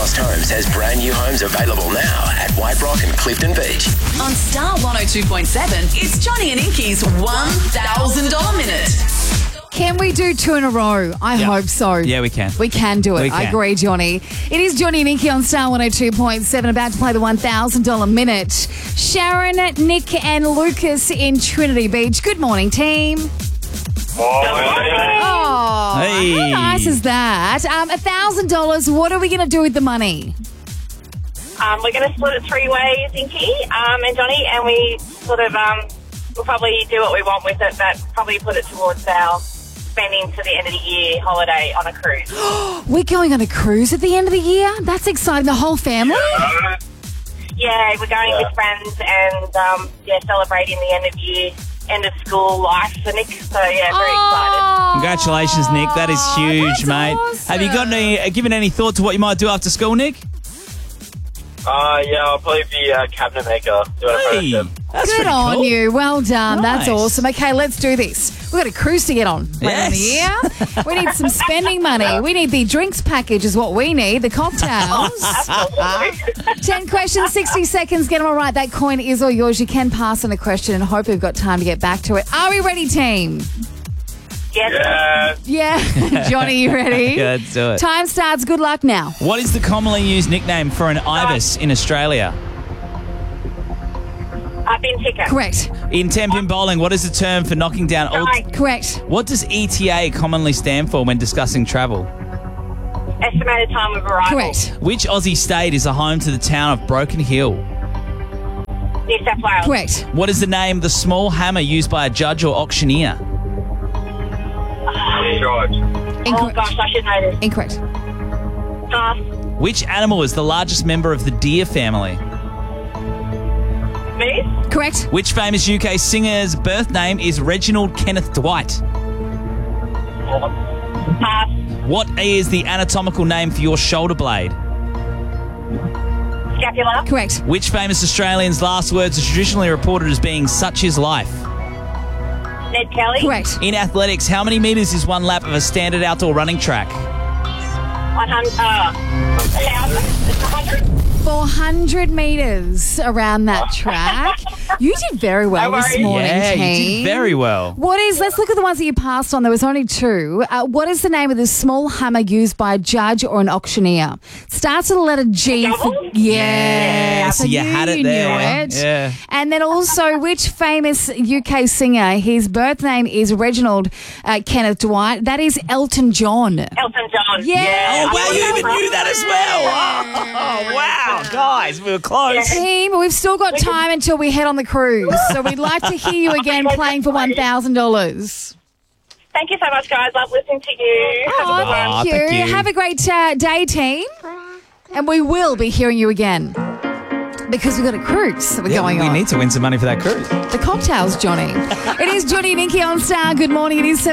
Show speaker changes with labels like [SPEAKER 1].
[SPEAKER 1] Fast Homes has brand new homes available now at White Rock and Clifton Beach.
[SPEAKER 2] On Star 102.7, it's Johnny and Inky's $1,000 minute.
[SPEAKER 3] Can we do two in a row? I hope so.
[SPEAKER 4] Yeah, we can.
[SPEAKER 3] We can do it.
[SPEAKER 4] We can.
[SPEAKER 3] I agree, Johnny. It is Johnny and Inky on Star 102.7, about to play the $1,000 minute. Sharon, Nick and Lucas in Trinity Beach. Good morning, team. Oh,
[SPEAKER 4] Hey.
[SPEAKER 3] how nice is that? $1,000. What are we going to do with the money?
[SPEAKER 5] We're going to split it three ways, Inky and Johnny, and we sort of we'll probably do what we want with it, but probably put it towards our spending for the end of the year holiday on a cruise.
[SPEAKER 3] We're going on a cruise at the end of the year? That's exciting. The whole family?
[SPEAKER 5] Yeah, we're going with friends and celebrating the end of year, end of school life for Nick. So yeah, very excited.
[SPEAKER 4] Congratulations, Nick. That is huge,
[SPEAKER 3] that's
[SPEAKER 4] mate.
[SPEAKER 3] awesome.
[SPEAKER 4] Have you given any thought to what you might do after school, Nick?
[SPEAKER 6] I'll probably be a cabinet maker.
[SPEAKER 4] Hey, that's
[SPEAKER 3] Good
[SPEAKER 4] pretty
[SPEAKER 3] on
[SPEAKER 4] cool.
[SPEAKER 3] you. Well done.
[SPEAKER 4] Nice.
[SPEAKER 3] That's awesome. Okay, let's do this. We've got a cruise to get on later in the year. We need some spending money. We need the drinks package is what we need, the cocktails.
[SPEAKER 5] Absolutely.
[SPEAKER 3] 10 questions, 60 seconds. Get them all right. That coin is all yours. You can pass on a question and hope we've got time to get back to it. Are we ready, team?
[SPEAKER 5] Yes.
[SPEAKER 3] Yeah. Johnny, you ready?
[SPEAKER 4] Yeah, let's do it.
[SPEAKER 3] Time starts. Good luck now.
[SPEAKER 4] What is the commonly used nickname for an ibis in Australia?
[SPEAKER 5] I've been chicken.
[SPEAKER 3] Correct.
[SPEAKER 4] In ten-pin bowling, what is the term for knocking down old...
[SPEAKER 5] Nine.
[SPEAKER 3] Correct.
[SPEAKER 4] What does ETA commonly stand for when discussing travel?
[SPEAKER 5] Estimated time of arrival.
[SPEAKER 3] Correct.
[SPEAKER 4] Which Aussie state is the home to the town of Broken Hill?
[SPEAKER 5] New South Wales.
[SPEAKER 3] Correct.
[SPEAKER 4] What is the name of the small hammer used by a judge or auctioneer?
[SPEAKER 6] George.
[SPEAKER 5] Oh
[SPEAKER 3] Incorrect.
[SPEAKER 5] gosh, I should know this.
[SPEAKER 3] Incorrect.
[SPEAKER 5] Pass.
[SPEAKER 4] Which animal is the largest member of the deer family?
[SPEAKER 5] Moose.
[SPEAKER 3] Correct.
[SPEAKER 4] Which famous UK singer's birth name is Reginald Kenneth Dwight?
[SPEAKER 5] Pass.
[SPEAKER 4] What is the anatomical name for your shoulder blade?
[SPEAKER 5] Scapula.
[SPEAKER 3] Correct.
[SPEAKER 4] Which famous Australian's last words are traditionally reported as being such is life?
[SPEAKER 5] Ned Kelly.
[SPEAKER 3] Correct.
[SPEAKER 4] In athletics, how many metres is one lap of a standard outdoor running track?
[SPEAKER 5] 100. 100.
[SPEAKER 3] 400 metres around that track. You did very well
[SPEAKER 5] No
[SPEAKER 3] this
[SPEAKER 5] worries.
[SPEAKER 3] morning,
[SPEAKER 4] Yeah,
[SPEAKER 3] team.
[SPEAKER 4] you did very well.
[SPEAKER 3] Let's look at the ones that you passed on. There was only two. What is the name of the small hammer used by a judge or an auctioneer? Starts with the letter G.
[SPEAKER 5] Gavel?
[SPEAKER 3] Yeah.
[SPEAKER 4] So you had it there.
[SPEAKER 3] Knew it.
[SPEAKER 4] Yeah.
[SPEAKER 3] And then also, which famous UK singer, his birth name is Reginald Kenneth Dwight? That is Elton John.
[SPEAKER 5] Elton John.
[SPEAKER 3] Yeah.
[SPEAKER 4] Oh, wow, you even knew that as well. Oh, wow. Guys, we were close.
[SPEAKER 3] Team, we've still got time until we head on the cruise. So we'd like to hear you again playing for $1,000.
[SPEAKER 5] Thank you so much, guys. Love listening to you. Have a
[SPEAKER 3] Oh,
[SPEAKER 5] good one.
[SPEAKER 3] thank you.
[SPEAKER 4] thank you.
[SPEAKER 3] Have a great day, team. And we will be hearing you again because we've got a cruise that we're going
[SPEAKER 4] we
[SPEAKER 3] on.
[SPEAKER 4] need to win some money for that cruise.
[SPEAKER 3] The cocktails, Johnny. It is Johnny and Inky on Star. Good morning. It is